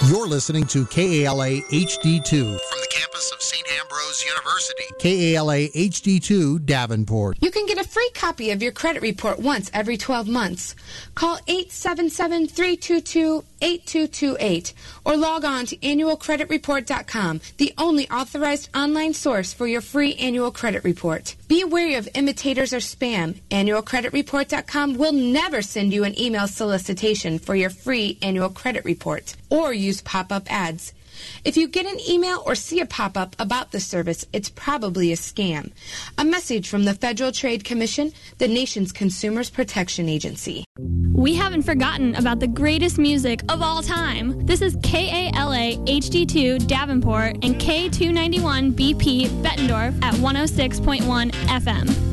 You're listening to KALA HD2 from the campus of St. Ambrose University. KALA HD2 Davenport. You can get a free copy of your credit report once every 12 months. Call 877-322-8228 or log on to annualcreditreport.com, the only authorized online source for your free annual credit report. Be wary of imitators or spam. Annualcreditreport.com will never send you an email solicitation for your free annual credit report or use pop-up ads. If you get an email or see a pop-up about the service, it's probably a scam. A message from the Federal Trade Commission, the nation's Consumers Protection Agency. We haven't forgotten about the greatest music of all time. This is KALA HD2 Davenport and K291 BP Bettendorf at 106.1 FM.